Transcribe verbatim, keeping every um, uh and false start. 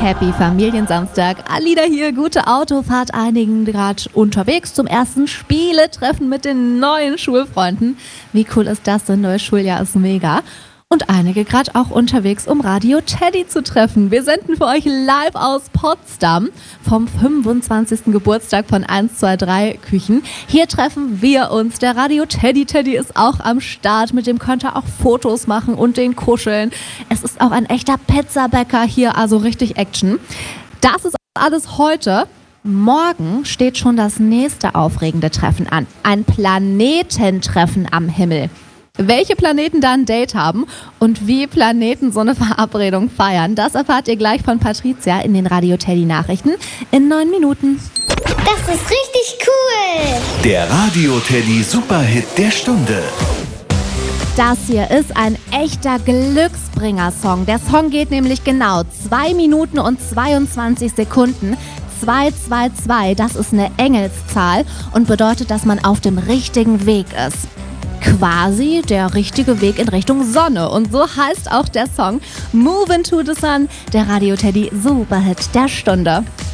Happy Familiensamstag. Alida hier, gute Autofahrt, einigen gerade unterwegs zum ersten Spieletreffen mit den neuen Schulfreunden. Wie cool ist das denn? Neues Schuljahr ist mega. Und einige gerade auch unterwegs, um Radio Teddy zu treffen. Wir senden für euch live aus Potsdam vom fünfundzwanzigsten Geburtstag von eins zwei drei Küchen. Hier treffen wir uns. Der Radio Teddy Teddy ist auch am Start. Mit dem könnt ihr auch Fotos machen und den kuscheln. Es ist auch ein echter Pizzabäcker hier, also richtig Action. Das ist alles heute. Morgen steht schon das nächste aufregende Treffen an. Ein Planetentreffen am Himmel. Welche Planeten da ein Date haben und wie Planeten so eine Verabredung feiern, das erfahrt ihr gleich von Patricia in den Radio Teddy Nachrichten in neun Minuten. Das ist richtig cool! Der Radio Teddy Superhit der Stunde. Das hier ist ein echter Glücksbringer-Song. Der Song geht nämlich genau zwei Minuten und zweiundzwanzig Sekunden. zwei zwei zwei, das ist eine Engelszahl und bedeutet, dass man auf dem richtigen Weg ist. Quasi der richtige Weg in Richtung Sonne. Und so heißt auch der Song Move into the Sun, der Radio Teddy Superhit der Stunde.